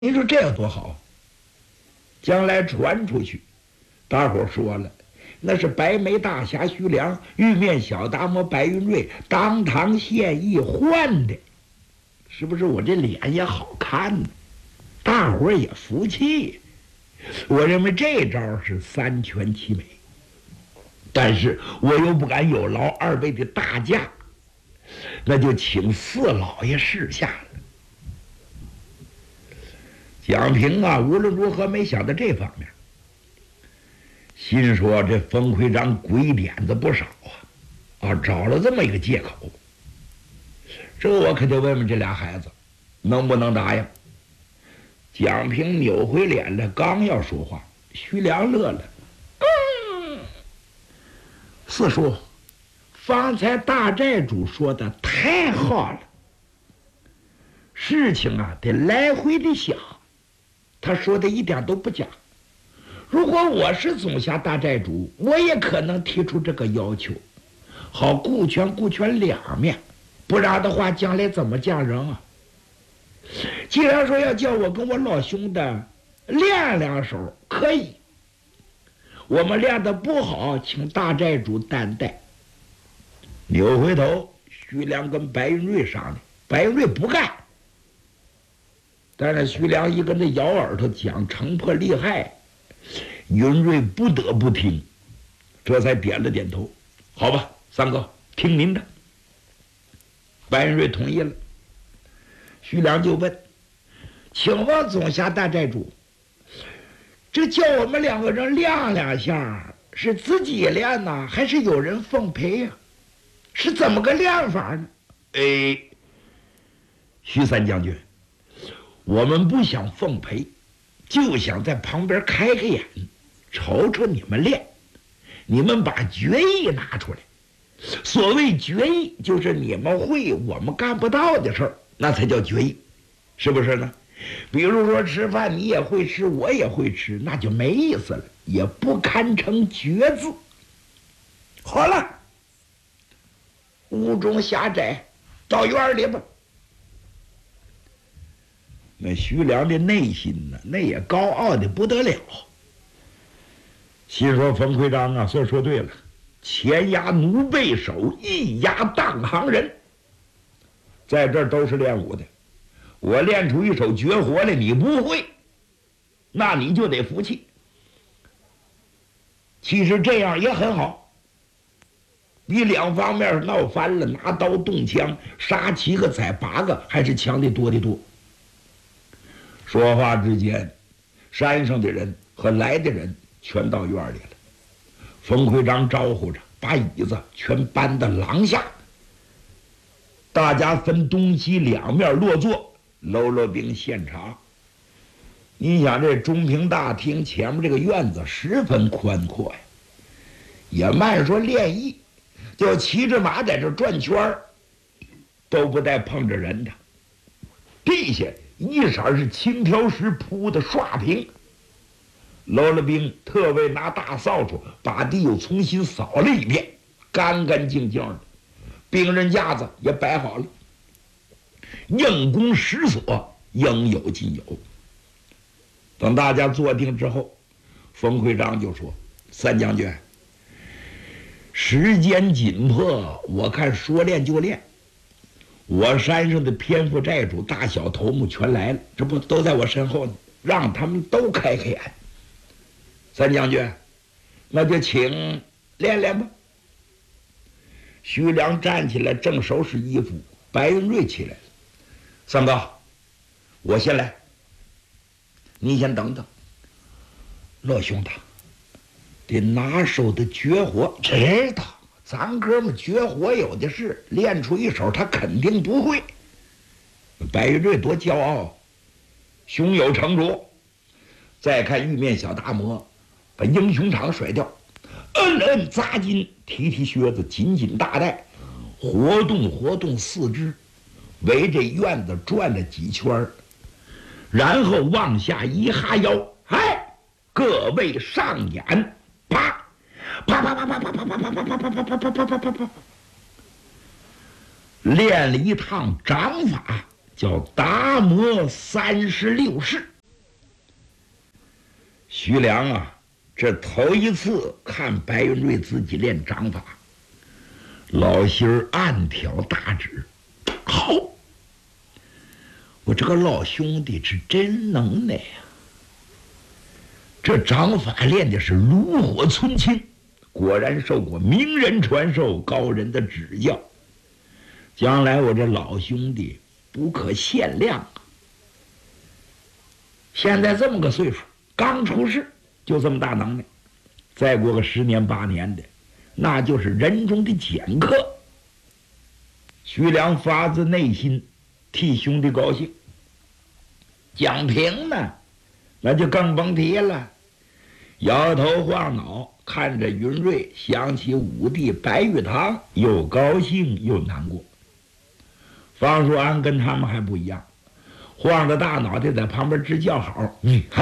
你说这有多好？将来传出去，大伙说了，那是白眉大侠徐良、玉面小达摩白云瑞当堂现役换的，是不是？我这脸也好看呢，大伙也服气。我认为这招是三全其美，但是我又不敢有劳二位的大驾，那就请四老爷示下了。蒋平啊，无论如何没想到这方面，心说这冯会长鬼点子不少啊，找了这么一个借口，这我可得问问这俩孩子能不能答应。蒋平扭回脸来，刚要说话，徐良乐了：“四叔，方才大寨主说的太好了，事情啊得来回的想。他说的一点都不假。如果我是总辖大寨主，我也可能提出这个要求，好顾全两面，不然的话将来怎么嫁人啊？既然说要叫我跟我老兄的练两手，可以，我们练得不好，请大寨主担待。”扭回头，徐良跟白云瑞商量，白云瑞不干，但是徐良一跟着咬耳朵讲城破利害，云瑞不得不听，这才点了点头。好吧，三哥，听您的。白云瑞同意了。徐良就问：“请问总辖大寨主，这叫我们两个人练两下，是自己练呢，还是有人奉陪呀？是怎么个练法呢？”徐三将军，我们不想奉陪，就想在旁边开个眼，瞅瞅你们练。你们把决议拿出来，所谓决议就是你们会我们干不到的事儿，那才叫决议，是不是呢？比如说吃饭你也会吃，我也会吃，那就没意思了，也不堪称决字。好了，屋中狭窄，到院里吧。那徐良的内心呢，那也高傲的不得了，心说冯会长啊，算说对了，前压奴背手，一压当行人，在这儿都是练武的，我练出一手绝活来你不会，那你就得服气。其实这样也很好，比两方面闹翻了拿刀动枪杀7个宰8个还是强的多得多。说话之间，山上的人和来的人全到院里了。冯会长招呼着，把椅子全搬到廊下，大家分东西两面落座，搂兵献茶。你想这中平大厅前面这个院子十分宽阔呀，也慢说练艺，就骑着马在这转圈都不带碰着人的。地下一色是青条石铺的刷平，搂兵特为拿大扫帚把地又重新扫了一遍，干干净净的，兵刃架子也摆好了，应弓实所，应有尽有。等大家坐定之后，冯会长就说：“三将军，时间紧迫，我看说练就练。我山上的偏副寨主大小头目全来了，这不都在我身后呢，让他们都开开眼。三将军，那就请练练吧。”徐良站起来正收拾衣服，白云瑞起来了：“三哥，我先来，你先等等。乐兄弟，这拿手的绝活知道，咱哥们绝活有的是，练出一手他肯定不会。”白云瑞多骄傲，胸有成竹。再看玉面小达摩，把英雄场甩掉，摁扎筋，提靴子，紧紧大带，活动四肢，围着院子转了几圈，然后往下一哈腰，嗨，各位上眼，啪啪啪啪啪啪啪啪啪啪啪啪啪啪啪啪啪啪，练了一趟掌法，叫达摩36式。 徐良啊，这头一次看白云瑞自己练掌法，老心儿暗挑大指。好，我这个老兄弟是真能耐呀！这掌法练的是炉火纯青，果然受过名人传授、高人的指教。将来我这老兄弟不可限量啊！现在这么个岁数，刚出世就这么大能耐，再过个10年8年的，那就是人中的剑客。徐良发自内心替兄弟高兴。蒋平呢，那就更甭提了，摇头晃脑看着云瑞，想起武帝白玉堂，又高兴又难过。方叔安跟他们还不一样，晃着大脑袋在旁边直叫好。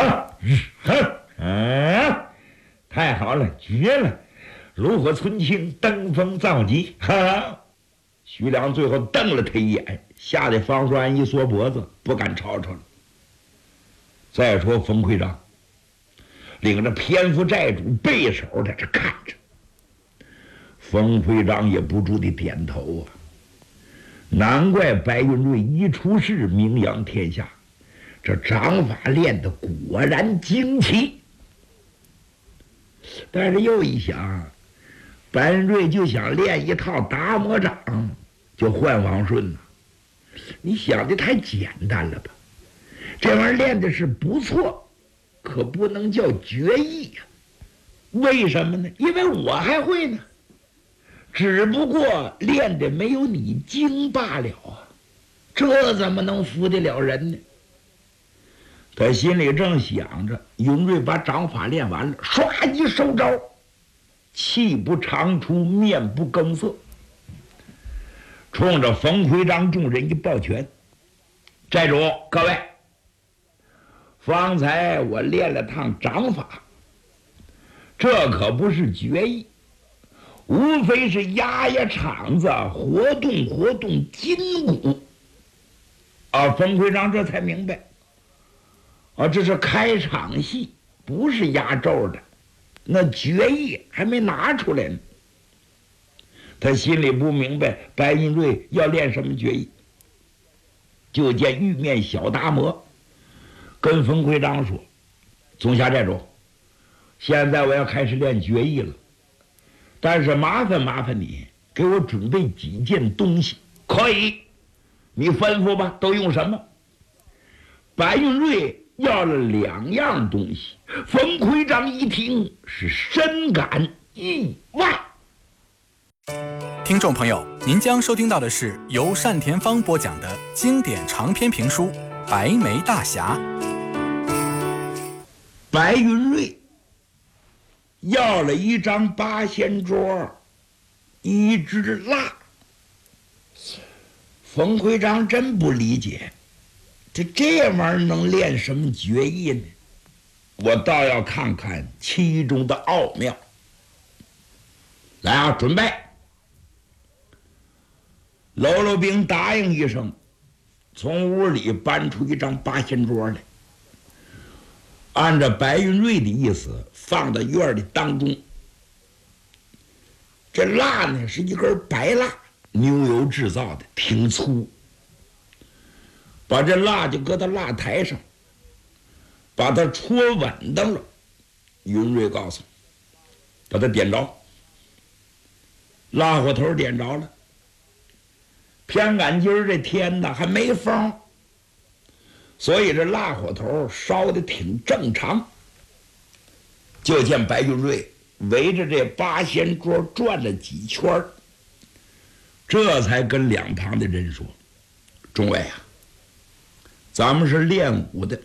太好了，绝了，炉火纯青，登峰造极。哈！徐良最后瞪了他一眼，吓得方叔安一缩脖子，不敢吵吵了。再说冯会长领着偏副寨主背手在这看着，冯会长也不住地点头啊。难怪白云瑞一出世名扬天下，这掌法练得果然精奇。但是又一想，白云瑞就想练一套达摩掌，就换王顺了。你想的太简单了吧？这玩意儿练的是不错，可不能叫绝艺呀。为什么呢？因为我还会呢，只不过练的没有你精罢了啊，这怎么能服得了人呢？他心里正想着，云瑞把掌法练完了，唰一收招，气不长出，面不更色，冲着冯会长众人一抱拳：“寨主，各位，方才我练了趟掌法，这可不是绝艺，无非是压压场子，活动活动筋骨。”冯会长这才明白，这是开场戏，不是压轴的，那绝艺还没拿出来呢。他心里不明白白云瑞要练什么绝艺，就见玉面小达摩跟冯会长说：“总辖寨主，现在我要开始练绝艺了，但是麻烦你给我准备几件东西。”“可以，你吩咐吧，都用什么？”白云瑞要了2样东西，冯会长一听是深感意外。 听众朋友，您将收听到的是由单田芳播讲的经典长篇评书《白眉大侠》。 白云瑞要了一张八仙桌，1支蜡。冯会长真不理解，这玩意儿能练什么绝艺呢？我倒要看看其中的奥妙。来啊，准备！喽喽兵答应一声，从屋里搬出一张八仙桌来，按照白云瑞的意思放到院里当中。这蜡呢是一根白蜡，牛油制造的，挺粗。把这蜡就搁到蜡台上，把它戳稳当了。云瑞告诉把它点着，蜡火头点着了。偏赶今儿这天呢还没风，所以这蜡火头烧的挺正常。就见白云瑞围着这八仙桌转了几圈，这才跟两旁的人说：“众位啊，咱们是练武的，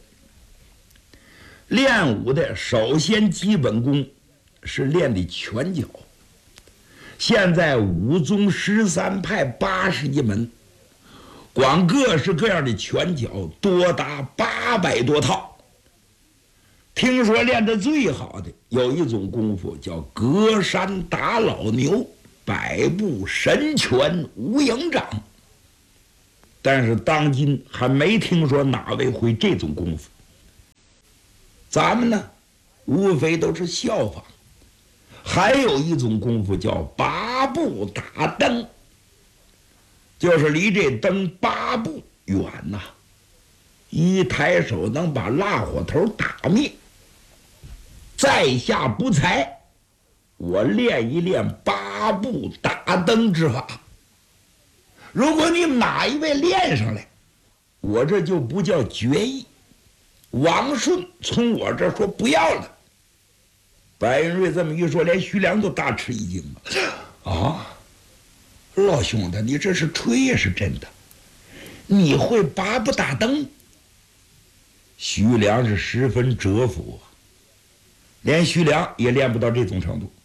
练武的首先基本功是练的拳脚。现在武宗13派81门，光各式各样的拳脚多达800多套。听说练得最好的有一种功夫叫隔山打老牛，百步神拳无影掌。但是当今还没听说哪位会这种功夫。咱们呢， 无非都是效仿。还有一种功夫叫8步打灯，就是离这灯8步远呐，一抬手能把蜡火头打灭。在下不才，我练一练8步打灯之法。如果你们哪一位练上来，我这就不叫决意。王顺从我这说不要了。白云瑞这么一说，连徐良都大吃一惊啊！老兄弟，你这是吹也是真的？你会8步打灯？徐良是十分折服，连徐良也练不到这种程度。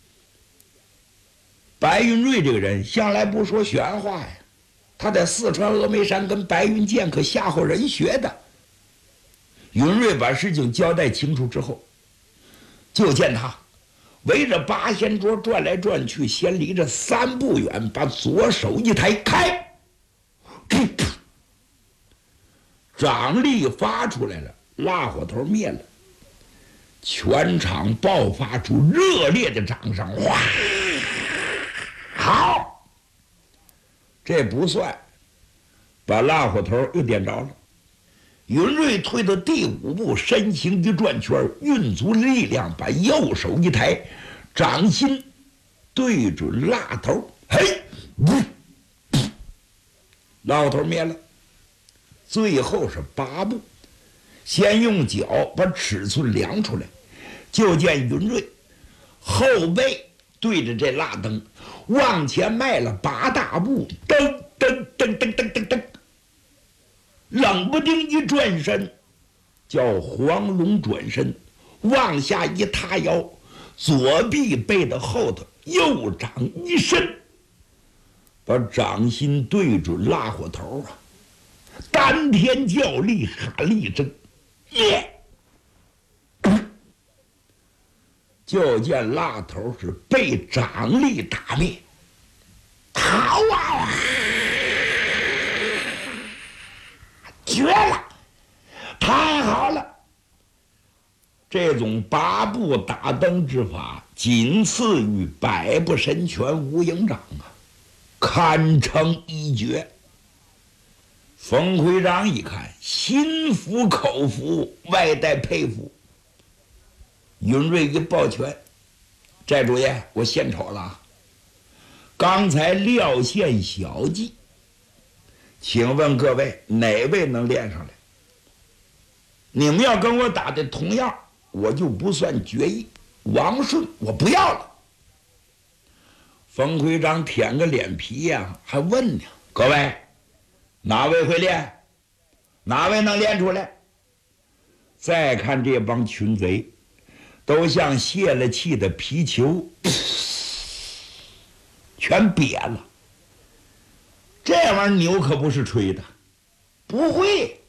白云瑞这个人向来不说玄话呀，他在四川峨眉山跟白云剑客吓唬人学的。云瑞把事情交代清楚之后，就见他围着八仙桌转来转去，先离着3步远，把左手一抬，开，掌力发出来了，蜡火头灭了，全场爆发出热烈的掌声。哇，好，这不算，把蜡火头又点着了。云瑞退到第5步，身形一转圈，运足力量，把右手一抬，掌心对准蜡头，嘿，蜡头灭了。最后是8步，先用脚把尺寸量出来，就见云瑞后背对着这蜡灯，往前迈了8大步，噔噔噔噔噔噔噔，冷不丁一转身，叫黄龙转身，往下一塌腰，左臂背到后头，右掌一伸，把掌心对准蜡火头啊，丹田较力，喊了一声灭，就见蜡头是被掌力打灭。好啊，绝了，太好了！这种8步打灯之法，仅次于百步神拳无影掌啊，堪称一绝。冯会长一看，心服口服，外带佩服。云瑞一抱拳：“寨主爷，我献丑了。刚才撂线小计，请问各位哪位能练上来？你们要跟我打的同样，我就不算决议。王顺我不要了。”冯会长舔个脸皮呀，还问呢：“各位哪位会练？哪位能练出来？”再看这帮群贼，都像泄了气的皮球，全瘪了。这玩意儿牛可不是吹的，不会。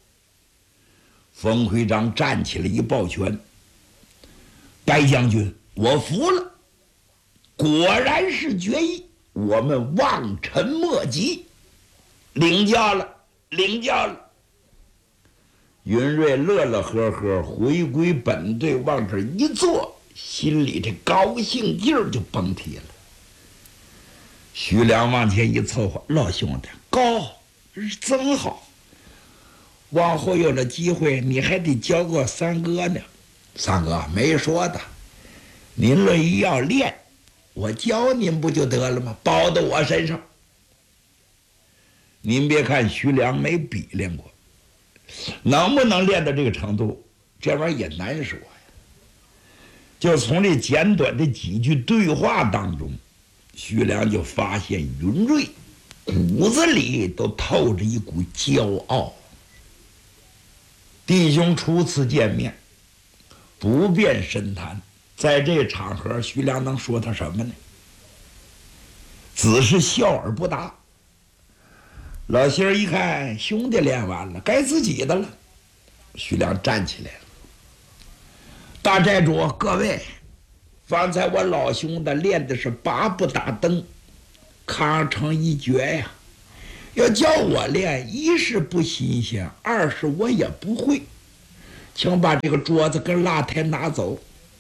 冯会长站起来一抱拳：“白将军，我服了，果然是决议，我们望尘莫及，领教了，领教了。”云瑞乐乐呵呵，回归本队，往这一坐，心里这高兴劲儿就蹦提了。徐良往前一凑合：“老兄弟，高真好，往后有了机会，你还得教过三哥呢。”“三哥没说的，您乐意要练，我教您不就得了吗？包到我身上。”您别看徐良没比练过，能不能练到这个程度，这玩意儿也难说呀。就从这简短的几句对话当中，徐良就发现云瑞骨子里都透着一股骄傲。弟兄初次见面，不便深谈，在这场合，徐良能说他什么呢？只是笑而不答。老仙儿一看兄弟练完了，该自己的了。徐良站起来了：“大寨主，各位，方才我老兄弟练的是8步打灯，堪称一绝呀。要叫我练，一是不新鲜，二是我也不会。请把这个桌子跟蜡台拿走，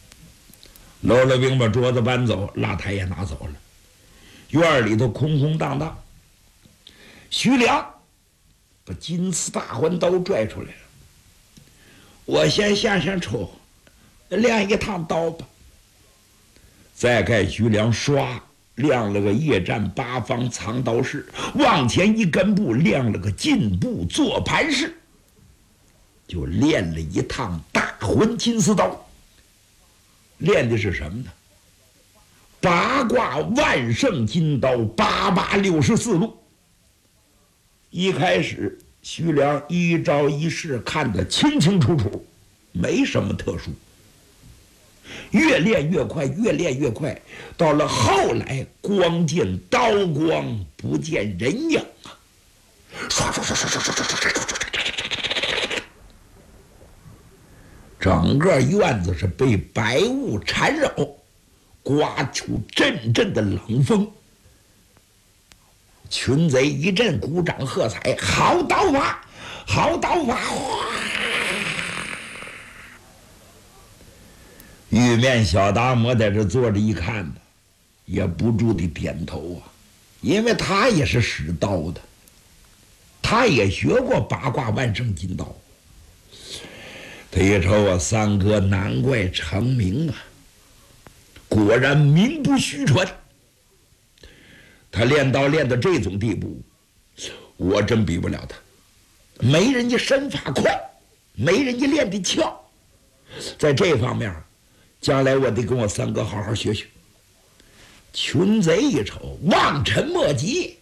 搂了兵把桌子搬走，蜡台也拿走了，院里头空空荡荡。徐良把金丝大环刀拽出来了，我先献丑，练一趟刀吧。再盖徐良刷亮了个夜战八方藏刀式，往前一根步亮了个进步坐盘式，就练了一趟大环金丝刀。练的是什么呢？八卦万圣金刀8864路。一开始徐良一招一式看得清清楚楚，没什么特殊。越练越快，越练越快，到了后来光见刀光不见人影啊！唰唰唰唰唰唰唰唰唰，整个院子是被白雾缠绕，刮出阵阵的冷风。群贼一阵鼓掌喝彩，好刀法，好刀法！玉面小达摩在这坐着一看呢，也不住地点头啊，因为他也是使刀的，他也学过八卦万圣金刀。他一瞅我三哥，难怪成名啊，果然名不虚传。他练刀练到这种地步，我真比不了他，没人家身法快，没人家练的巧，在这方面将来我得跟我三哥好好学学。群贼一瞅，望尘莫及，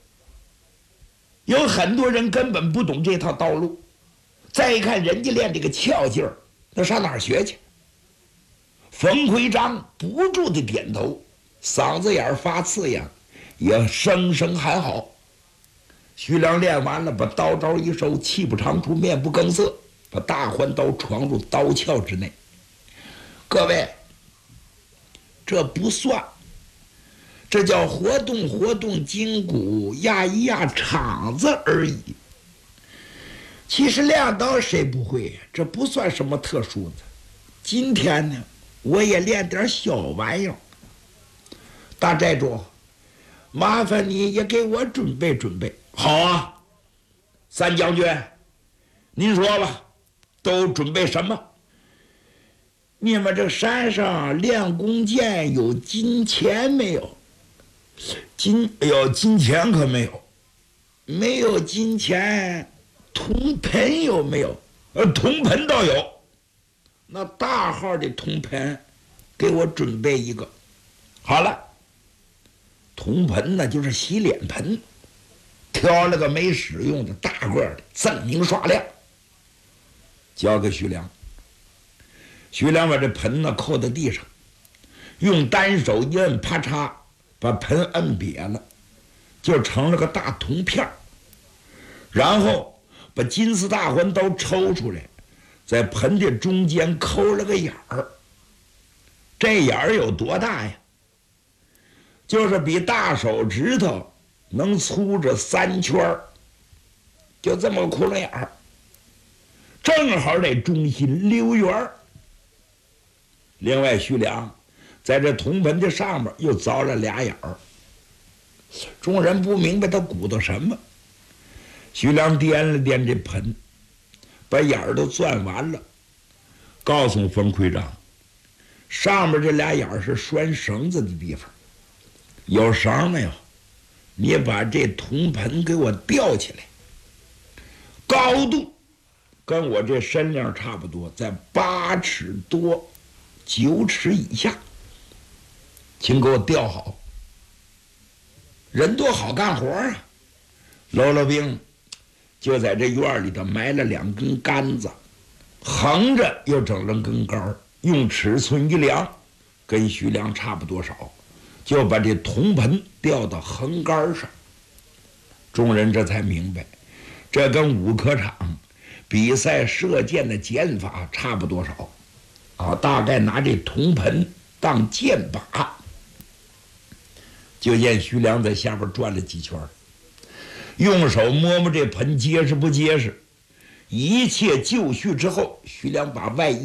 有很多人根本不懂这套道路，再一看人家练这个俏劲儿，那上哪儿学去？冯奎章不住地点头，嗓子眼发刺痒，也声声喊好。徐良练完了，把刀招一收，气不长出，面不更色，把大环刀闯入刀鞘之内。各位，这不算，这叫活动活动筋骨，压一压场子而已。其实练刀谁不会呀？这不算什么特殊的。今天呢，我也练点小玩意儿。大寨主，麻烦你也给我准备准备。好啊，三将军，您说吧，都准备什么？你们这山上练弓箭有金钱没有？金钱可没有，没有金钱。铜盆有没有？铜盆倒有。那大号的铜盆，给我准备一个。好了，铜盆呢就是洗脸盆，挑了个没使用的大个的，锃明刷亮，交给徐良。徐良把这盆呢扣在地上，用单手一摁，啪嚓，把盆摁瘪了，就成了个大铜片。然后把金丝大环刀抽出来，在盆的中间抠了个眼儿。这眼儿有多大呀？就是比大手指头能粗着3圈，就这么个窟窿眼儿，正好在中心溜圆。另外，徐良在这铜盆的上面又凿了俩眼儿。众人不明白他鼓捣什么。徐良掂了掂这盆，把眼儿都钻完了，告诉冯奎章，上面这俩眼儿是拴绳子的地方，有绳没有？你把这铜盆给我吊起来，高度跟我这身量差不多，在8尺多9尺以下，请给我吊好。人多好干活啊！喽啰兵就在这院里头埋了2根杆子，横着又整了根杆，用尺寸一量，跟徐良差不多少，就把这铜盆吊到横杆上。众人这才明白，这跟武科场比赛射箭的箭法差不多少啊，大概拿这铜盆当箭靶。就见徐良在下边转了几圈，用手摸摸这盆结实不结实，一切就绪之后，徐良把外衣